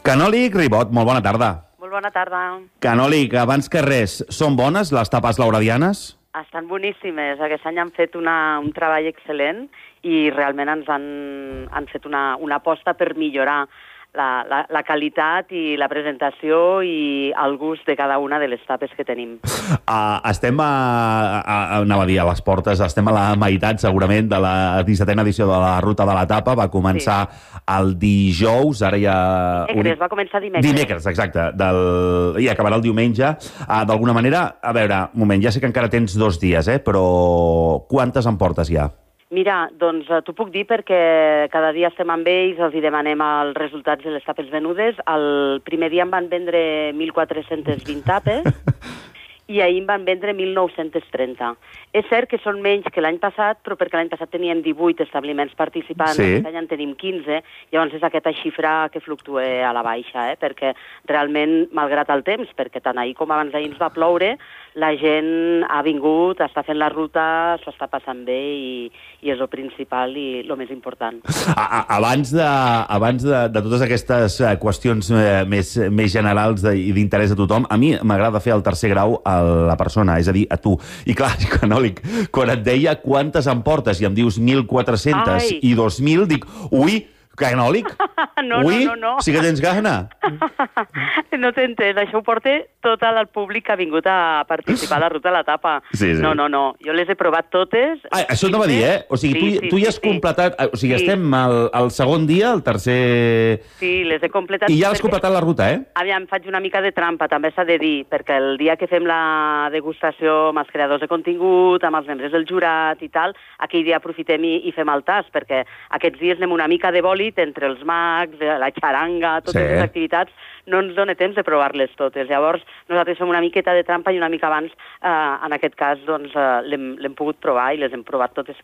Canòlic Ribot, molt bona tarda. Molt bona tarda. Canòlic, abans que res, són bones les tapes lauradianes? Estan boníssimes. Aquest any han fet un treball excel·lent i realment ens han fet una aposta per millorar la qualitat i la presentació i el gust de cada una de les tapes que tenim. Estem anava a dir, a les portes, estem a la meitat segurament de la 17a edició de la Ruta de la Tapa. Va començar el dijous, ara ja... Dimecres, va començar dimecres. Dimecres, exacte, i acabarà el diumenge. D'alguna manera, a veure, un moment, ja sé que encara tens 2 dies, però quantes en portes ja? Mira, doncs t'ho puc dir perquè cada dia estem amb ells, els hi demanem els resultats de les tapes venudes. El primer dia en van vendre 1.420 tapes i ahir en van vendre 1.930. És cert que són menys que l'any passat, però perquè l'any passat teníem 18 establiments participants, sí. Aquest any en tenim 15, llavors és aquesta xifra que fluctua a la baixa, perquè realment, malgrat el temps, perquè tant ahir com abans d'ahir ens va ploure, la gent ha vingut, està fent la ruta, s'està passant bé i és el principal i el més important. Abans de totes aquestes qüestions més generals i d'interès a tothom, a mi m'agrada fer el tercer grau a la persona, és a dir, a tu. I clar, Canòlic, quan et deia quantes en portes i em dius 1.400 i 2.000, dic, ui, Canòlic? No. Sí que tens gana. No t'entens, això ho porta tot el públic que ha vingut a participar a la Ruta de la Tapa. Sí. No. Jo les he provat totes. Això t'ho va dir, O sigui, tu ja has completat... O sigui, estem al segon dia, el tercer... Sí, les he completat. I ja has completat la ruta, Aviam, faig una mica de trampa, també s'ha de dir, perquè el dia que fem la degustació amb els creadors de contingut, amb els membres del jurat i tal, aquell dia aprofitem i fem el tast, perquè aquests dies anem una mica de bòlit entre els mags, la xaranga, totes les activitats, no ens dona temps de provar-les totes. Llavors, nosaltres fem una miqueta de trampa i una mica abans, en aquest cas, doncs, l'hem pogut provar i les hem provat totes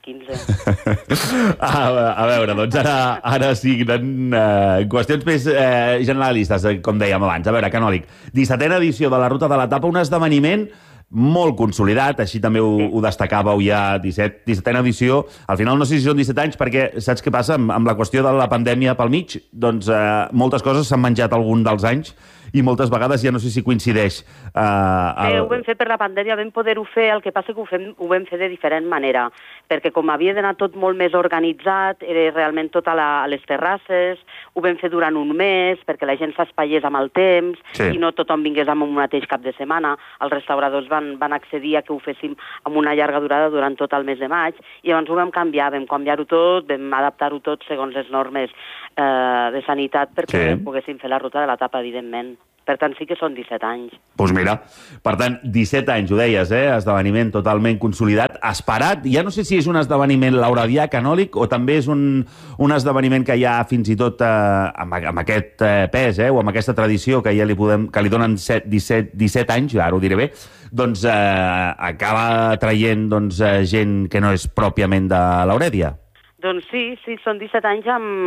15. A veure, doncs ara siguen qüestions més generalistes, com dèiem abans. A veure, Canòlic, 17a edició de la Ruta de la Tapa, un esdeveniment molt consolidat, així també ho destacàveu ja, 17a edició. Al final no sé si són 17 anys, perquè saps què passa? Amb la qüestió de la pandèmia pel mig, doncs moltes coses s'han menjat algun dels anys i moltes vegades ja no sé si coincideix. Ho vam fer per la pandèmia, vam poder-ho fer, el que passa que ho vam fer de diferent manera, perquè com havia d'anar tot molt més organitzat, era realment tot a les terrasses, ho vam fer durant un mes, perquè la gent s'espaiés amb el temps, i no tothom vingués amb un mateix cap de setmana. Els restauradors van accedir a que ho féssim amb una llarga durada durant tot el mes de maig, i llavors ho vam canviar-ho tot, vam adaptar-ho tot segons les normes de sanitat perquè poguéssim fer la Ruta de la Tapa, evidentment. Per tant, sí que són 17 anys. Doncs mira, per tant, 17 anys, ho deies, esdeveniment totalment consolidat, esperat. Ja no sé si és un esdeveniment lauradià, Canòlic, o també és un esdeveniment que ja fins i tot amb aquest pes, o amb aquesta tradició que ja li donen 17 anys, ara ho diré bé, doncs acaba traient gent que no és pròpiament de l'Aurèdia. Doncs sí, són 17 anys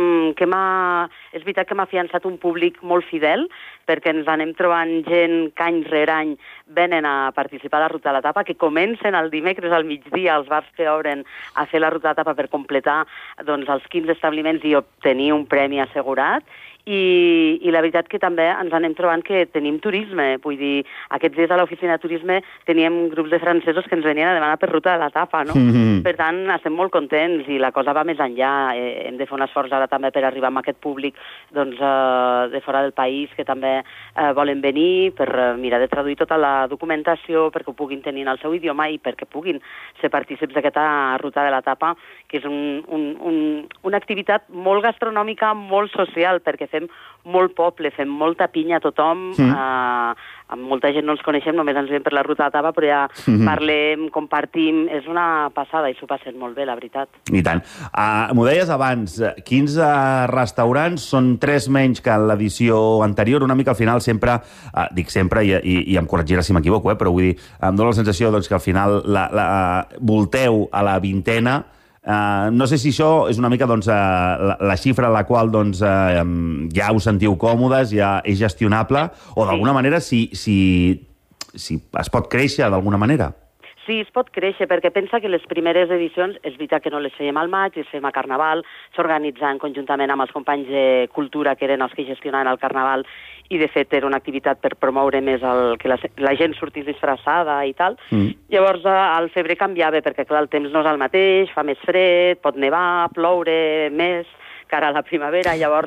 és veritat que m'ha afiançat un públic molt fidel, perquè ens anem trobant gent que any rere any venen a participar a la Ruta de la Tapa, que comencen el dimecres al migdia als bars que obren a fer la Ruta de la Tapa per completar els 15 establiments i obtenir un premi assegurat. I la veritat que també ens anem trobant que tenim turisme, vull dir, aquests dies a l'oficina de turisme teníem grups de francesos que ens venien a demanar per Ruta de la Tapa, no? Per tant, estem molt contents i la cosa va més enllà. Hem de fer un esforç ara també per arribar amb aquest públic de fora del país que també volen venir per mirar de traduir tota la documentació perquè ho puguin tenir en el seu idioma i perquè puguin ser partícips d'aquesta Ruta de la Tapa, que és una activitat molt gastronòmica, molt social, perquè fem molt poble, fem molta pinya a tothom, amb molta gent no ens coneixem, només ens veiem per la Ruta de la Tapa, però ja parlem, compartim, és una passada i s'ho passen molt bé, la veritat. I tant. M'ho deies abans, 15 restaurants, són 3 menys que l'edició anterior, una mica al final sempre, dic sempre, i em corregirà si m'equivoco, però vull dir, em dóna la sensació que al final volteu a la 20a. No sé si això és una mica la xifra a la qual ja us sentiu còmodes, ja és gestionable, o d'alguna manera si es pot créixer d'alguna manera. Sí, es pot créixer, perquè pensa que les primeres edicions, és veritat que no les fèiem al maig, les fèiem a Carnaval, s'organitzen conjuntament amb els companys de Cultura, que eren els que gestionaven el Carnaval, i de fet era una activitat per promoure més que la gent sortís disfressada i tal. Llavors al febrer canviava, perquè clar, el temps no és el mateix, fa més fred, pot nevar, ploure més, cara a la primavera, llavors,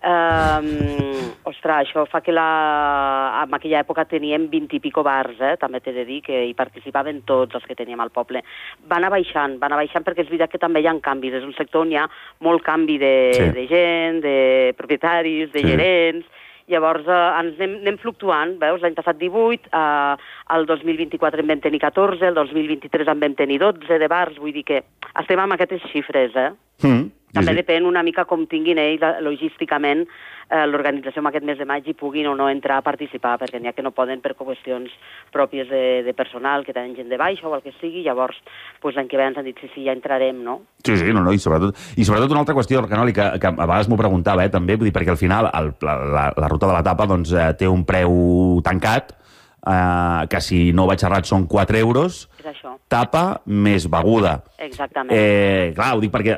ostres, això fa que en aquella època teníem 20 i pico bars, també t'he de dir, que hi participaven tots els que teníem al poble. Va anar baixant perquè és veritat que també hi ha canvis, és un sector on hi ha molt canvi de gent, de propietaris, de gerents, llavors ens anem fluctuant, veus? L'any passat 18, el 2024 en vam tenir 14, el 2023 en vam tenir 12 de bars, vull dir que estem amb aquestes xifres, També depèn una mica com tinguin ells logísticament l'organització en aquest mes de maig i puguin o no entrar a participar, perquè n'hi ha que no poden per qüestions pròpies de personal, que tenen gent de baixa o el que sigui, llavors l'any que ve ens han dit sí, ja entrarem, no? Sí, i sobretot una altra qüestió, Canoli, que a vegades m'ho preguntava, també, vull dir, perquè al final la ruta de la tapa doncs, té un preu tancat, que si no vaig errat són 4 euros, tapa més beguda. Exactament. Clar, ho dic perquè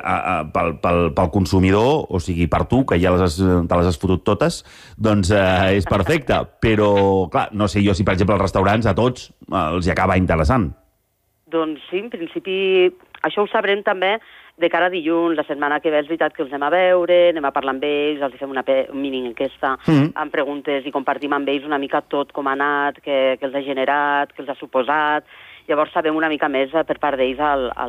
pel consumidor, o sigui, per tu, que ja te les has fotut totes, doncs és perfecte. Però, clar, no sé jo si, per exemple, els restaurants a tots els hi acaba interessant. Doncs sí, en principi, això ho sabrem també de cara a dilluns, la setmana que ve és veritat que els anem a veure, anem a parlar amb ells, els fem una mini enquesta amb preguntes i compartim amb ells una mica tot com ha anat, què els ha generat, què els ha suposat. Llavors sabem una mica més per part d'ells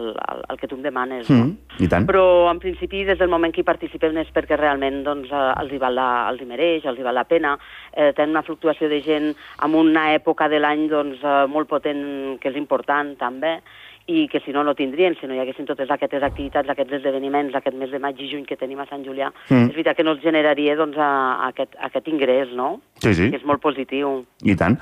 el que tu em demanes. I tant. Però en principi des del moment que hi participem és perquè realment doncs, els hi mereix, els hi val la pena. Tenen una fluctuació de gent en una època de l'any doncs, molt potent, que és important també, i que si no tindrien, si no hi haguessin totes aquestes activitats, aquests esdeveniments, aquest mes de maig i juny que tenim a Sant Julià, és veritat que no es generaria doncs, aquest ingrés, no? Sí. Que és molt positiu. I tant.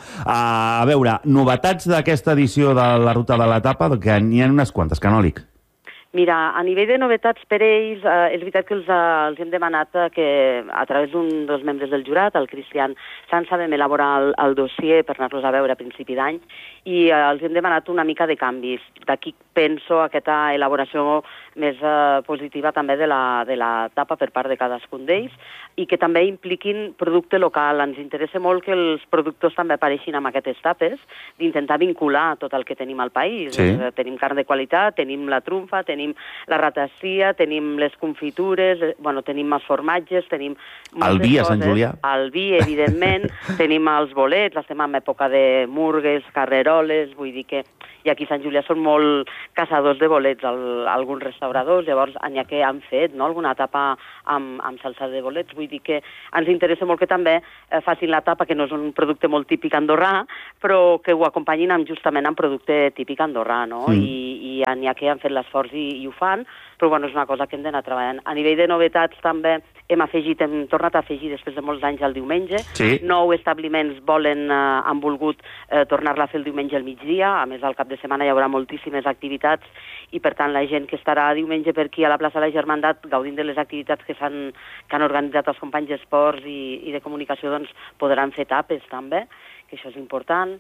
A veure, novetats d'aquesta edició de la Ruta de l'Etapa, que n'hi ha unes quantes, Canòlic. Mira, a nivell de novetats per ells, és veritat que els hem demanat que a través d'un dels membres del jurat, el Cristian Sansa, vam elaborar el dossier per anar-los a veure a principi d'any i els hem demanat una mica de canvis. D'aquí penso aquesta elaboració més positiva també de la tapa per part de cadascun d'ells i que també impliquin producte local. Ens interessa molt que els productors també apareixin amb aquestes tapes, d'intentar vincular tot el que tenim al país. Sí. Tenim carn de qualitat, tenim la trumfa, tenim la ratassia, tenim les confitures, tenim els formatges, tenim el vi a Sant Julià. El vi, evidentment, tenim els bolets, estem en època de murgues, carreroles, vull dir que i aquí a Sant Julià són molt caçadors de bolets, alguns restauradors, llavors n'hi ha que han fet alguna tapa amb salsa de bolets, vull dir que ens interessa molt que també facin la tapa, que no és un producte molt típic andorrà, però que ho acompanyin justament amb producte típic andorrà, no? I n'hi ha que han fet l'esforç i ho fan, però és una cosa que hem d'anar treballant. A nivell de novetats també hem tornat a afegir després de molts anys el diumenge. Sí. 9 establiments han volgut tornar-la a fer el diumenge al migdia, a més al cap de setmana hi haurà moltíssimes activitats i per tant la gent que estarà diumenge per aquí a la plaça de la Germandat gaudint de les activitats que han organitzat els companys d'esports i de comunicació doncs podran fer tapes també, que això és important.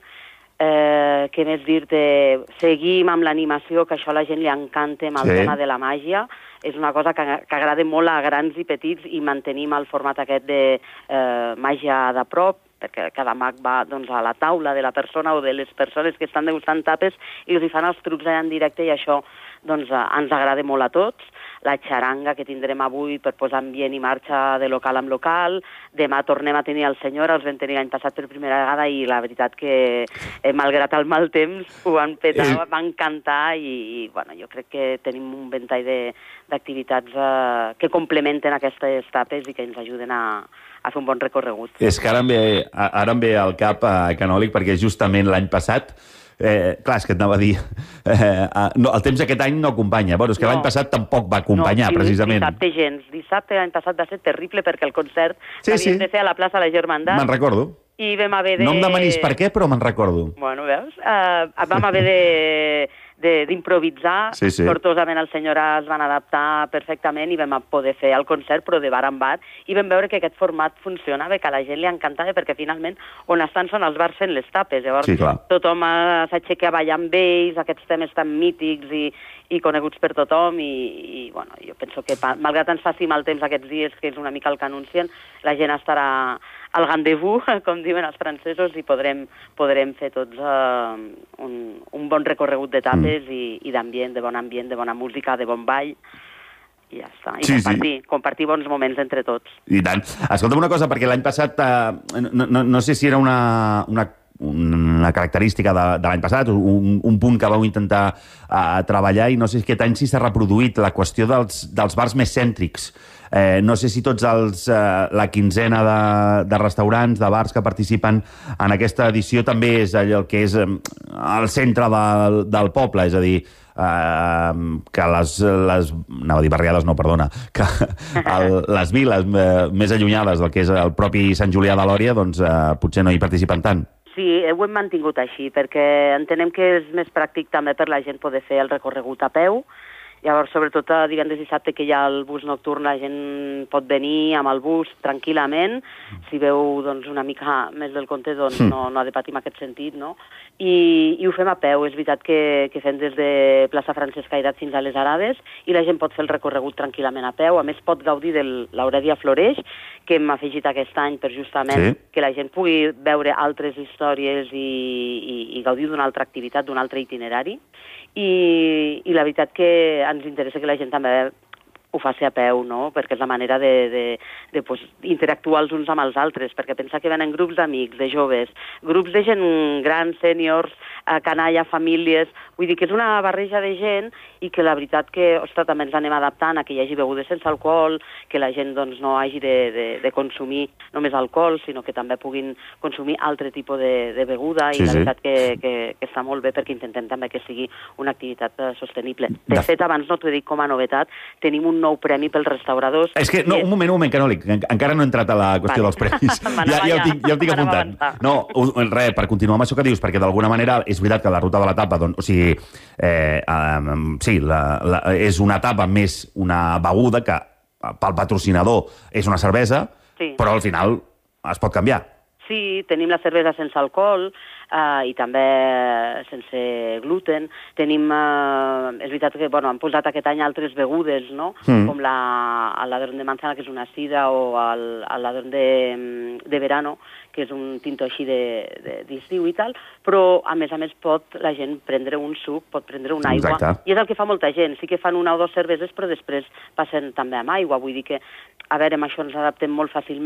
Què més dir-te? Seguim amb l'animació, que això a la gent li encanta amb el tema de la màgia. És una cosa que agrada molt a grans i petits i mantenim el format aquest de màgia de prop, perquè cada mag va a la taula de la persona o de les persones que estan degustant tapes i els hi fan els trucs allà en directe i això ens agrada molt a tots. La xaranga que tindrem avui per posar ambient i marxa de local en local. Demà tornem a tenir el senyor, els vam tenir l'any passat per primera vegada i la veritat que, malgrat el mal temps, ho van petar, van cantar i jo crec que tenim un ventall d'activitats que complementen aquestes tapes i que ens ajuden a fer un bon recorregut. És que ara em ve al cap, Canòlic, perquè justament l'any passat clar, és que et anava a dir el temps aquest any no acompanya, és que l'any passat tampoc va acompanyar, precisament. Dissabte l'any passat va ser terrible perquè el concert l'havíem de fer a la plaça de la Germandat. Me'n recordo. I vam haver de... No em demanis per què, però me'n recordo. Veus? Vam haver d'improvisar. Sí, sí. Sortosament els senyors es van adaptar perfectament i vam poder fer el concert, però de bar en bar, i vam veure que aquest format funcionava, que a la gent li encantava, perquè finalment on estan són els bars fent les tapes. Llavors Sí, clar. tothom s'aixeca a ballar amb ells, aquests temes tan mítics i coneguts per tothom, i bueno, jo penso que malgrat ens faci mal temps aquests dies, que és una mica el que anuncien, la gent estarà al rendezvous, com diuen els francesos, i podrem fer tots un bon recorregut d'etapes i d'ambient, de bon ambient, de bona música, de bon ball, i ja està. I compartir bons moments entre tots. I tant. Escolta'm una cosa, perquè l'any passat, no sé si era una característica de l'any passat, un punt que vau intentar treballar, i no sé si aquest any s'ha reproduït la qüestió dels bars més cèntrics. No sé si tots la quinzena de restaurants, de bars que participen en aquesta edició també és allò que és el centre del poble, és a dir, que anava a dir barriades, no, perdona, que les viles més allunyades del que és el propi Sant Julià de Lòria, doncs potser no hi participen tant. Sí, ho hem mantingut així, perquè entenem que és més pràctic també per la gent poder fer el recorregut a peu. Llavors, sobretot divendres i dissabte, que hi ha el bus nocturn, la gent pot venir amb el bus tranquil·lament. Si veu doncs, una mica més del compte, doncs no ha de patir en aquest sentit, no? I ho fem a peu. És veritat que fem des de plaça Francesc Cairat fins a les Arades, i la gent pot fer el recorregut tranquil·lament a peu. A més, pot gaudir de l'Aurèlia Floreix, que hem afegit aquest any per justament que la gent pugui veure altres històries i gaudir d'una altra activitat, d'un altre itinerari. I la veritat que ens interessa que la gent també ho faci a peu, no? Perquè és la manera d'interactuar els uns amb els altres, perquè pensa que venen grups d'amics, de joves, grups de gent grans, sèniors, canalla, famílies. Vull dir que és una barreja de gent i que la veritat que, ostres, també ens anem adaptant a que hi hagi begudes sense alcohol, que la gent doncs, no hagi de consumir només alcohol, sinó que també puguin consumir altre tipus de beguda, i la veritat que està molt bé, perquè intentem també que sigui una activitat sostenible. De fet, abans no t'ho he dit com a novetat, tenim un nou premi pels restauradors. És que, no, un moment, Canòlic, encara no he entrat a la qüestió dels premis. Ja ho tinc apuntat. No, res, per continuar amb això que dius, perquè d'alguna manera és veritat que la ruta de l'etapa, doncs, o sigui, sí, és una etapa més una beguda que pel patrocinador és una cervesa, però al final es pot canviar. Sí, tenim la cervesa sense alcohol i també sense gluten. Tenim, és veritat que han posat aquest any altres begudes, no? Com l'Adron de Manzana, que és una sida, o l'Adron de Verano, que és un tinto així d'estiu i tal, però a més pot la gent prendre un suc, pot prendre una aigua. I és el que fa molta gent. Sí que fan una o dues cerveses, però després passen també amb aigua. Vull dir que, a veure, amb això ens adaptem molt fàcilment.